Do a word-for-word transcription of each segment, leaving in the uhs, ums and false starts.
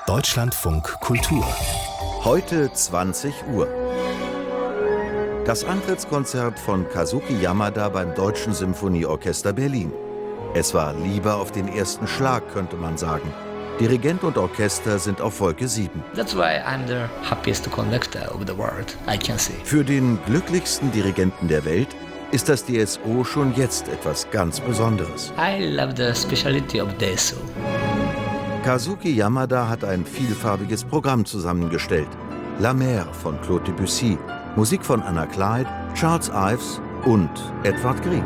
Deutschlandfunk Kultur. Heute zwanzig Uhr. Das Antrittskonzert von Kazuki Yamada beim Deutschen Symphonieorchester Berlin. Es war Liebe auf den ersten Schlag, könnte man sagen. Dirigent und Orchester sind auf Wolke sieben. That's why I'm the happiest conductor of the world, I can say. Für den glücklichsten Dirigenten der Welt ist das D S O schon jetzt etwas ganz Besonderes. I love the speciality of D S O. Kazuki Yamada hat ein vielfarbiges Programm zusammengestellt. La Mer von Claude Debussy, Musik von Anna Clyde, Charles Ives und Edvard Grieg.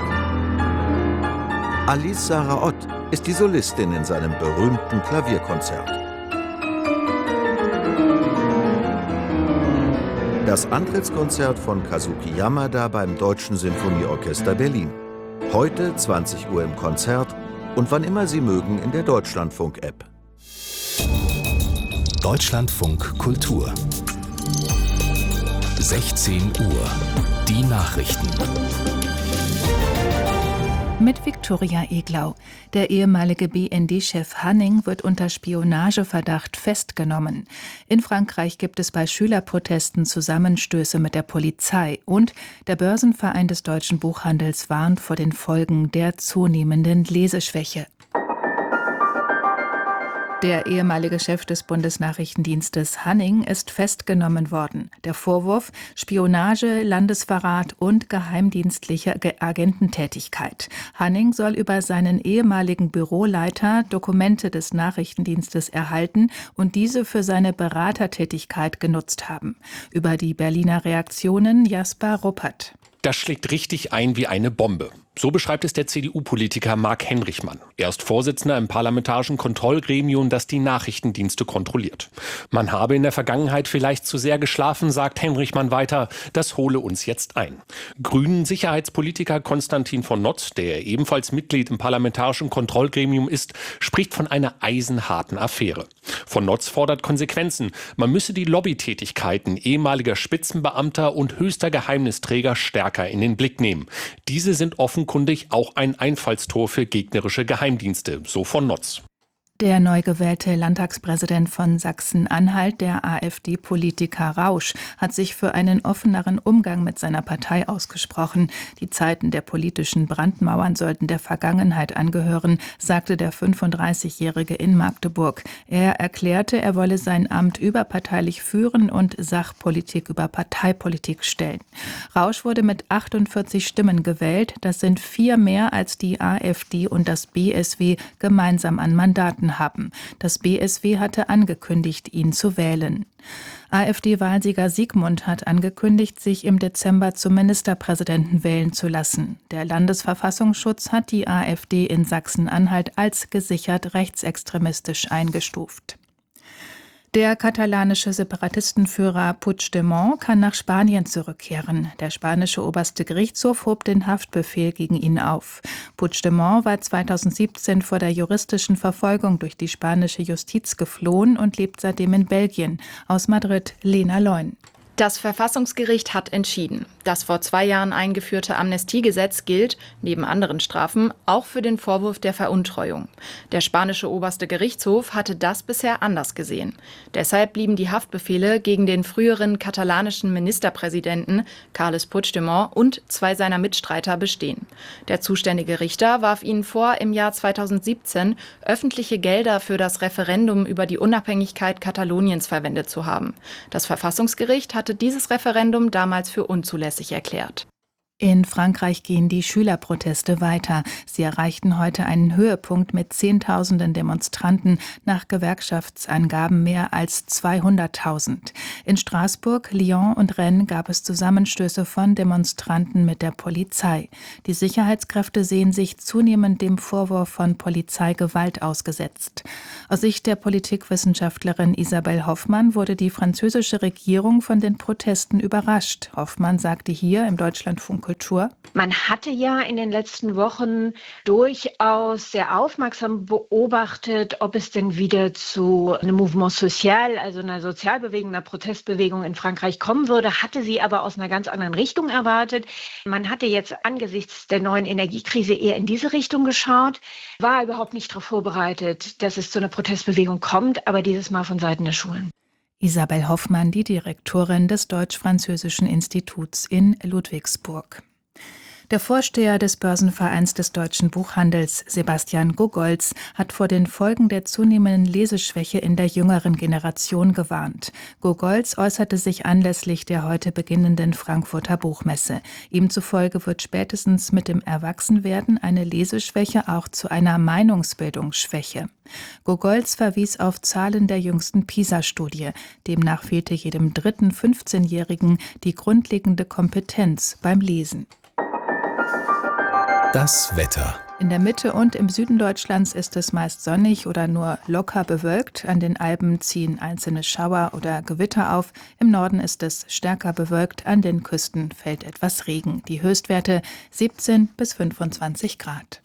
Alice Sarah Ott ist die Solistin in seinem berühmten Klavierkonzert. Das Antrittskonzert von Kazuki Yamada beim Deutschen Symphonieorchester Berlin. Heute zwanzig Uhr im Konzert und wann immer Sie mögen in der Deutschlandfunk-App. Deutschlandfunk Kultur. sechzehn Uhr. Die Nachrichten. Mit Viktoria Eglau. Der ehemalige B N D-Chef Hanning wird unter Spionageverdacht festgenommen. In Frankreich gibt es bei Schülerprotesten Zusammenstöße mit der Polizei und der Börsenverein des deutschen Buchhandels warnt vor den Folgen der zunehmenden Leseschwäche. Der ehemalige Chef des Bundesnachrichtendienstes Hanning ist festgenommen worden. Der Vorwurf: Spionage, Landesverrat und geheimdienstliche Agententätigkeit. Hanning soll über seinen ehemaligen Büroleiter Dokumente des Nachrichtendienstes erhalten und diese für seine Beratertätigkeit genutzt haben. Über die Berliner Reaktionen Jasper Ruppert. Das schlägt richtig ein wie eine Bombe. So beschreibt es der C D U-Politiker Marc Henrichmann. Er ist Vorsitzender im parlamentarischen Kontrollgremium, das die Nachrichtendienste kontrolliert. Man habe in der Vergangenheit vielleicht zu sehr geschlafen, sagt Henrichmann weiter. Das hole uns jetzt ein. Grünen-Sicherheitspolitiker Konstantin von Notz, der ebenfalls Mitglied im parlamentarischen Kontrollgremium ist, spricht von einer eisenharten Affäre. Von Notz fordert Konsequenzen. Man müsse die Lobbytätigkeiten ehemaliger Spitzenbeamter und höchster Geheimnisträger stärker in den Blick nehmen. Diese sind offenkundig auch ein Einfallstor für gegnerische Geheimdienste, so von Notz. Der neu gewählte Landtagspräsident von Sachsen-Anhalt, der AfD-Politiker Rausch, hat sich für einen offeneren Umgang mit seiner Partei ausgesprochen. Die Zeiten der politischen Brandmauern sollten der Vergangenheit angehören, sagte der fünfunddreißigjährige in Magdeburg. Er erklärte, er wolle sein Amt überparteilich führen und Sachpolitik über Parteipolitik stellen. Rausch wurde mit achtundvierzig Stimmen gewählt. Das sind vier mehr als die AfD und das B S W gemeinsam an Mandaten haben. Das B S W hatte angekündigt, ihn zu wählen. AfD-Wahlsieger Siegmund hat angekündigt, sich im Dezember zum Ministerpräsidenten wählen zu lassen. Der Landesverfassungsschutz hat die AfD in Sachsen-Anhalt als gesichert rechtsextremistisch eingestuft. Der katalanische Separatistenführer Puigdemont kann nach Spanien zurückkehren. Der spanische oberste Gerichtshof hob den Haftbefehl gegen ihn auf. Puigdemont war zweitausendsiebzehn vor der juristischen Verfolgung durch die spanische Justiz geflohen und lebt seitdem in Belgien. Aus Madrid, Lena Leun. Das Verfassungsgericht hat entschieden. Das vor zwei Jahren eingeführte Amnestiegesetz gilt, neben anderen Strafen, auch für den Vorwurf der Veruntreuung. Der spanische oberste Gerichtshof hatte das bisher anders gesehen. Deshalb blieben die Haftbefehle gegen den früheren katalanischen Ministerpräsidenten Carles Puigdemont und zwei seiner Mitstreiter bestehen. Der zuständige Richter warf ihnen vor, im Jahr zweitausendsiebzehn öffentliche Gelder für das Referendum über die Unabhängigkeit Kataloniens verwendet zu haben. Das Verfassungsgericht hatte dieses Referendum damals für unzulässig erklärt. In Frankreich gehen die Schülerproteste weiter. Sie erreichten heute einen Höhepunkt mit Zehntausenden Demonstranten, nach Gewerkschaftsangaben mehr als zweihunderttausend. In Straßburg, Lyon und Rennes gab es Zusammenstöße von Demonstranten mit der Polizei. Die Sicherheitskräfte sehen sich zunehmend dem Vorwurf von Polizeigewalt ausgesetzt. Aus Sicht der Politikwissenschaftlerin Isabelle Hoffmann wurde die französische Regierung von den Protesten überrascht. Hoffmann sagte hier im Deutschlandfunk Kultur? Man hatte ja in den letzten Wochen durchaus sehr aufmerksam beobachtet, ob es denn wieder zu einem Mouvement social, also einer Sozialbewegung, einer Protestbewegung in Frankreich kommen würde, hatte sie aber aus einer ganz anderen Richtung erwartet. Man hatte jetzt angesichts der neuen Energiekrise eher in diese Richtung geschaut, war überhaupt nicht darauf vorbereitet, dass es zu einer Protestbewegung kommt, aber dieses Mal von Seiten der Schulen. Isabel Hoffmann, die Direktorin des Deutsch-Französischen Instituts in Ludwigsburg. Der Vorsteher des Börsenvereins des deutschen Buchhandels, Sebastian Gogolz, hat vor den Folgen der zunehmenden Leseschwäche in der jüngeren Generation gewarnt. Gogolz äußerte sich anlässlich der heute beginnenden Frankfurter Buchmesse. Ihm zufolge wird spätestens mit dem Erwachsenwerden eine Leseschwäche auch zu einer Meinungsbildungsschwäche. Gogolz verwies auf Zahlen der jüngsten PISA-Studie. Demnach fehlte jedem dritten fünfzehnjährigen die grundlegende Kompetenz beim Lesen. Das Wetter. In der Mitte und im Süden Deutschlands ist es meist sonnig oder nur locker bewölkt. An den Alpen ziehen einzelne Schauer oder Gewitter auf. Im Norden ist es stärker bewölkt. An den Küsten fällt etwas Regen. Die Höchstwerte siebzehn bis fünfundzwanzig Grad.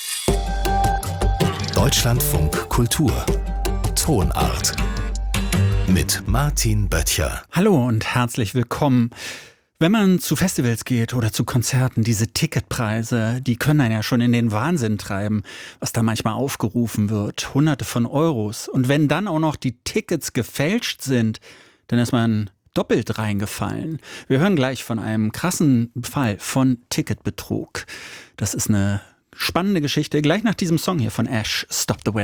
Deutschlandfunk Kultur. Tonart. Mit Martin Böttcher. Hallo und herzlich willkommen. Wenn man zu Festivals geht oder zu Konzerten, diese Ticketpreise, die können einen ja schon in den Wahnsinn treiben, was da manchmal aufgerufen wird. Hunderte von Euros. Und wenn dann auch noch die Tickets gefälscht sind, dann ist man doppelt reingefallen. Wir hören gleich von einem krassen Fall von Ticketbetrug. Das ist eine spannende Geschichte. Gleich nach diesem Song hier von Ash, Stop the Wind.